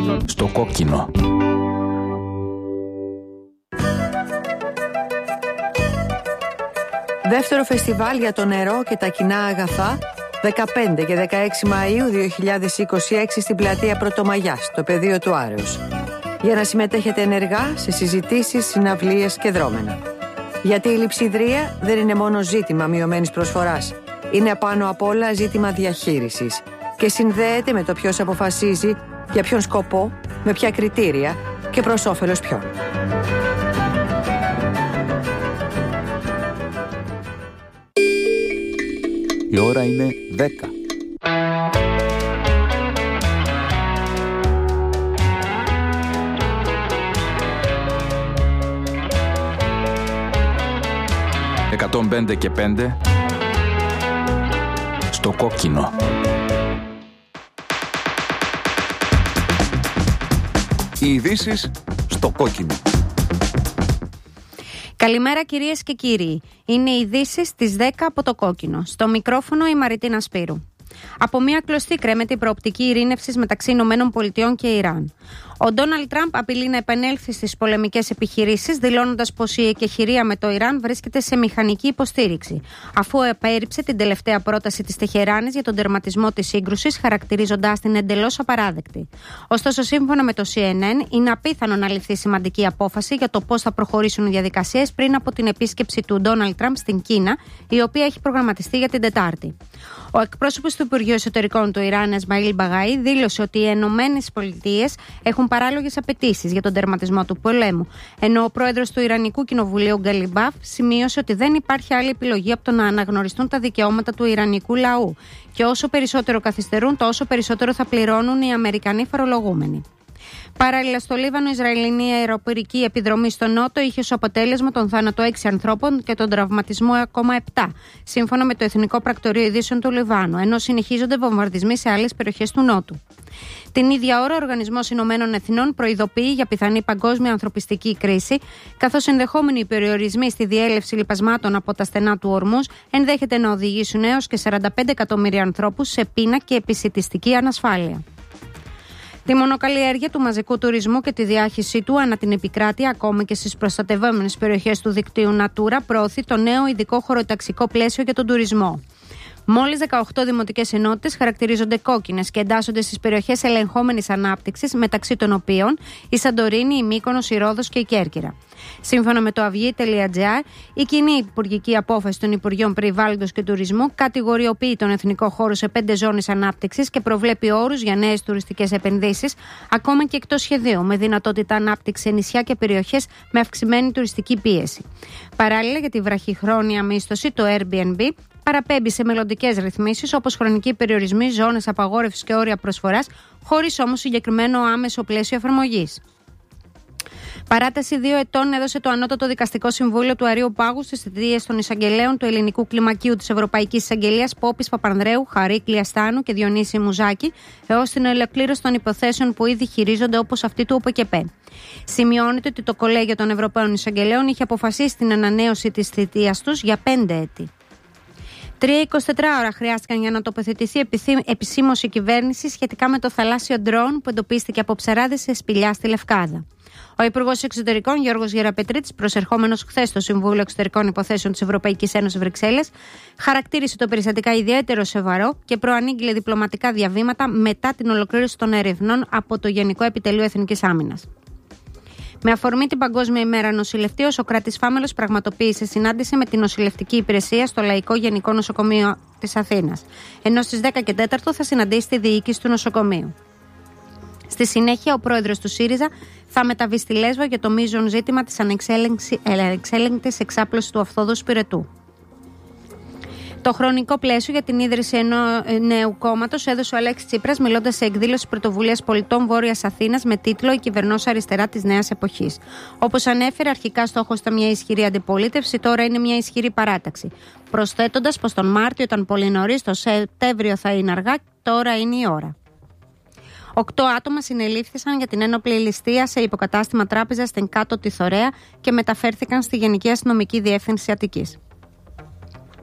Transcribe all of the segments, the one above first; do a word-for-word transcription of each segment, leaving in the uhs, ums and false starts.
Στο κόκκινο. Δεύτερο φεστιβάλ για το νερό και τα κοινά αγαθά, δεκαπέντε και δεκαέξι Μαΐου δύο χιλιάδες είκοσι έξι στην πλατεία Πρωτομαγιάς, στο πεδίο του Άρεως. Για να συμμετέχετε ενεργά σε συζητήσεις, συναυλίες και δρόμενα. Γιατί η λειψιδρία δεν είναι μόνο ζήτημα μειωμένης προσφοράς. Είναι πάνω απ' όλα ζήτημα διαχείρισης και συνδέεται με το ποιος αποφασίζει, για ποιον σκοπό, με ποια κριτήρια και προς όφελος ποιον. Η ώρα είναι δέκα. εκατόν πέντε και πέντε στο κόκκινο. Οι ειδήσεις στο κόκκινο. Καλημέρα κυρίες και κύριοι. Είναι οι ειδήσεις στις δέκα από το κόκκινο. Στο μικρόφωνο η Μαριτίνα Σπύρου. Από μια κλωστή κρέμεται η προοπτική ειρήνευσης μεταξύ Ηνωμένων Πολιτειών και Ιράν. Ο Ντόναλντ Τραμπ απειλεί να επανέλθει στις πολεμικές επιχειρήσεις, δηλώνοντας πως η εκεχηρία με το Ιράν βρίσκεται σε μηχανική υποστήριξη, αφού απέρριψε την τελευταία πρόταση της Τεχεράνης για τον τερματισμό της σύγκρουσης, χαρακτηρίζοντάς την εντελώς απαράδεκτη. Ωστόσο, σύμφωνα με το σι εν εν, είναι απίθανο να ληφθεί σημαντική απόφαση για το πώς θα προχωρήσουν οι διαδικασίες πριν από την επίσκεψη του Ντόναλντ Τραμπ στην Κίνα, η οποία έχει προγραμματιστεί για την Τετάρτη. Ο εκπρόσωπος του Υπουργείου Εσωτερικών του Ιράν, Εσμαήλ Μπαγάη, δήλωσε ότι οι Ηνωμένες Πολιτείες έχουν παράλογες απαιτήσεις για τον τερματισμό του πολέμου, ενώ ο πρόεδρος του Ιρανικού Κοινοβουλίου, Γκαλιμπάφ, σημείωσε ότι δεν υπάρχει άλλη επιλογή από το να αναγνωριστούν τα δικαιώματα του Ιρανικού λαού και όσο περισσότερο καθυστερούν, τόσο περισσότερο θα πληρώνουν οι Αμερικανοί φορολογούμενοι. Παράλληλα, στο Λίβανο, η Ισραηλινή αεροπορική επιδρομή στο Νότο είχε ως αποτέλεσμα τον θάνατο έξι ανθρώπων και τον τραυματισμό ακόμα επτά, σύμφωνα με το Εθνικό Πρακτορείο Ειδήσεων του Λιβάνου, ενώ συνεχίζονται βομβαρδισμοί σε άλλες περιοχές του Νότου. Την ίδια ώρα, ο Οργανισμός Ηνωμένων Εθνών προειδοποιεί για πιθανή παγκόσμια ανθρωπιστική κρίση, καθώς ενδεχόμενοι περιορισμοί στη διέλευση λιπασμάτων από τα στενά του Ορμούζ ενδέχεται να οδηγήσουν έως και σαράντα πέντε εκατομμύρια ανθρώπους σε πείνα και επισιτιστική ανασφάλεια. Τη μονοκαλλιέργεια του μαζικού τουρισμού και τη διάχυσή του ανά την επικράτεια, ακόμη και στις προστατευόμενες περιοχές του δικτύου Natura, προωθεί το νέο ειδικό χωροταξικό πλαίσιο για τον τουρισμό. Μόλις δεκαοκτώ δημοτικές ενότητες χαρακτηρίζονται κόκκινες και εντάσσονται στις περιοχές ελεγχόμενης ανάπτυξης, μεταξύ των οποίων η Σαντορίνη, η Μύκονος, η Ρόδος και η Κέρκυρα. Σύμφωνα με το αυγή τελεία τζι άρ, η κοινή υπουργική απόφαση των Υπουργείων Περιβάλλοντος και Τουρισμού κατηγοριοποιεί τον εθνικό χώρο σε πέντε ζώνες ανάπτυξης και προβλέπει όρους για νέες τουριστικές επενδύσεις, ακόμα και εκτός σχεδίου, με δυνατότητα ανάπτυξη σε νησιά και περιοχές με αυξημένη τουριστική πίεση. Παράλληλα, για τη βραχυχρόνια μίσθωση, το Airbnb παραπέμπει σε μελλοντικές ρυθμίσεις όπως χρονικοί περιορισμοί, ζώνες απαγόρευσης και όρια προσφοράς, χωρίς όμως συγκεκριμένο άμεσο πλαίσιο εφαρμογής. Παράταση δύο ετών έδωσε το Ανώτατο Δικαστικό Συμβούλιο του Αριού Πάγου στις θητείες των εισαγγελέων του Ελληνικού Κλιμακίου της Ευρωπαϊκής Εισαγγελίας Πόπης Παπανδρέου, Χαρίκλη Αστάνου και Διονύση Μουζάκη, έως την ολοκλήρωση των υποθέσεων που ήδη χειρίζονται, όπως αυτή του ΟΠΕΚΕΠΕ. Σημειώνεται ότι το Κολέγιο των Ευρωπαίων Εισαγγελέων είχε αποφασίσει την ανανέωση της θητείας τους για πέντε έτη. Τρία εικοσιτετράωρα χρειάστηκαν για να τοποθετηθεί επισήμως η κυβέρνηση σχετικά με το θαλάσσιο ντρόουν που εντοπίστηκε από ψαράδες σε σπηλιά στη Λευκάδα. Ο Υπουργός Εξωτερικών Γιώργος Γεραπετρίτης, προσερχόμενος χθες στο Συμβούλιο Εξωτερικών Υποθέσεων της Ευρωπαϊκής Ένωσης Βρυξέλλες, χαρακτήρισε το περιστατικά ιδιαίτερο σοβαρό και προανήγγειλε διπλωματικά διαβήματα μετά την ολοκλήρωση των ερευνών από το Γενικό Επιτελείο Εθνικής Άμυνας. Με αφορμή την Παγκόσμια ημέρα νοσηλευτή, ο Σωκράτης Φάμελος πραγματοποίησε συνάντηση με την νοσηλευτική υπηρεσία στο Λαϊκό Γενικό Νοσοκομείο της Αθήνας, ενώ στις δέκα και τέσσερα θα συναντήσει τη διοίκηση του νοσοκομείου. Στη συνέχεια, ο πρόεδρος του ΣΥΡΙΖΑ θα μεταβεί στη Λέσβο για το μείζον ζήτημα της ανεξέλεγκτης εξάπλωσης του Αυθόδους Πυρετού. Το χρονικό πλαίσιο για την ίδρυση ενός νέου κόμματος έδωσε ο Αλέξης Τσίπρας, μιλώντας σε εκδήλωση Πρωτοβουλίας Πολιτών Βόρειας Αθήνας με τίτλο «Η κυβερνός αριστερά της νέας εποχής». Όπως ανέφερε, αρχικά στόχος ήταν μια ισχυρή αντιπολίτευση, τώρα είναι μια ισχυρή παράταξη. Προσθέτοντας πως τον Μάρτιο ήταν πολύ νωρίς, το Σεπτέμβριο θα είναι αργά, τώρα είναι η ώρα. Οκτώ άτομα συνελήφθησαν για την ένοπλη ληστεία σε υποκατάστημα τράπεζα στην Κάτω τη Θωρέα και μεταφέρθηκαν στη Γενική Αστυνομική Διεύθυνση Αττικής.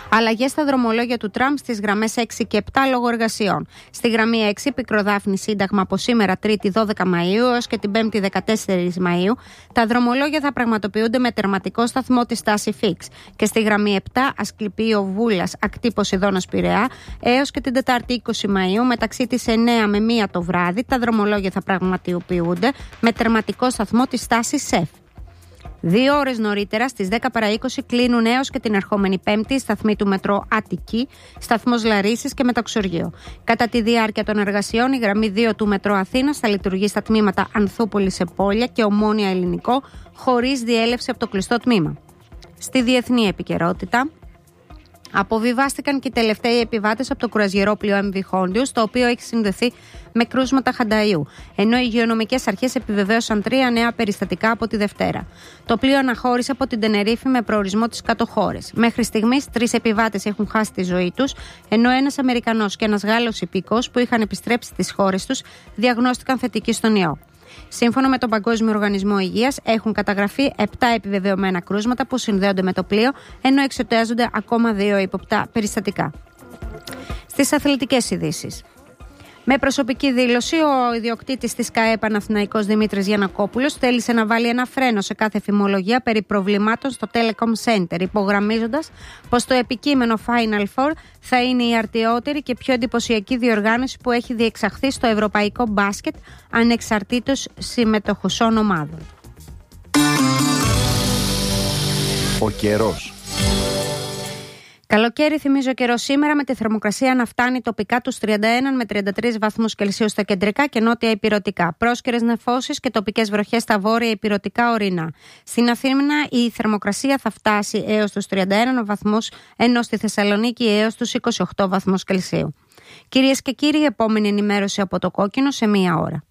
Αλλαγές στα δρομολόγια του τραμ στις γραμμές έξι και επτά λόγω εργασιών. Στη γραμμή έξι, Πικροδάφνη Σύνταγμα, από σήμερα Τρίτη δώδεκα Μαΐου έως και την Πέμπτη δεκατέσσερις Μαΐου, τα δρομολόγια θα πραγματοποιούνται με τερματικό σταθμό τη στάση Φίξ. Και στη γραμμή επτά, Ασκληπείο Βούλας, ακτή Ποσειδώνος Πειραιά, έως και την Τετάρτη είκοσι Μαΐου, μεταξύ της εννέα με μία το βράδυ, τα δρομολόγια θα πραγματοποιούνται με τερματικό σταθμό τη στάση ΣΕΦ. Δύο ώρες νωρίτερα, στις δέκα παρά είκοσι, κλείνουν έως και την ερχόμενη Πέμπτη σταθμοί του μετρό Αττική, σταθμός Λαρίσης και Μεταξοργείο. Κατά τη διάρκεια των εργασιών, η γραμμή δύο του μετρό Αθήνας θα λειτουργεί στα τμήματα Ανθούπολης Επόλια και Ομόνια Ελληνικό, χωρίς διέλευση από το κλειστό τμήμα. Στη διεθνή επικαιρότητα, αποβιβάστηκαν και οι τελευταίοι επιβάτες από το κρουαζιερόπλοιο εμ βι Hondius, το οποίο έχει συνδεθεί με κρούσματα χανταΐου, ενώ οι υγειονομικές αρχές επιβεβαίωσαν τρία νέα περιστατικά από τη Δευτέρα. Το πλοίο αναχώρησε από την Τενερίφη με προορισμό τις κάτω χώρες. Μέχρι στιγμής, τρεις επιβάτες έχουν χάσει τη ζωή τους, ενώ ένας Αμερικανός και ένας Γάλλος υπήκοος που είχαν επιστρέψει στις χώρες τους διαγνώστηκαν θετικοί στον ιό. Σύμφωνα με τον Παγκόσμιο Οργανισμό Υγείας, έχουν καταγραφεί επτά επιβεβαιωμένα κρούσματα που συνδέονται με το πλοίο, ενώ εξετάζονται ακόμα δύο ύποπτα περιστατικά. Στις αθλητικές ειδήσεις. Με προσωπική δήλωση, ο ιδιοκτήτης της ΚΑΕ Παναθηναϊκός Δημήτρης Γιαννακόπουλος θέλησε να βάλει ένα φρένο σε κάθε φημολογία περί προβλημάτων στο Telecom Center, υπογραμμίζοντας πως το επικείμενο Final Four θα είναι η αρτιότερη και πιο εντυπωσιακή διοργάνωση που έχει διεξαχθεί στο ευρωπαϊκό μπάσκετ, ανεξαρτήτως συμμετοχουσών ομάδων. Ο καιρός. Καλοκαίρι, θυμίζω καιρό σήμερα, με τη θερμοκρασία να φτάνει τοπικά τους τριάντα ένα με τριάντα τρεις βαθμούς Κελσίου στα κεντρικά και νότια ηπειρωτικά. Πρόσκαιρες νεφώσεις και τοπικές βροχές στα βόρεια ηπειρωτικά ορεινά. Στην Αθήνα η θερμοκρασία θα φτάσει έως τους τριάντα ένα βαθμούς, ενώ στη Θεσσαλονίκη έως τους είκοσι οκτώ βαθμούς Κελσίου. Κυρίες και κύριοι, επόμενη ενημέρωση από το Κόκκινο σε μία ώρα.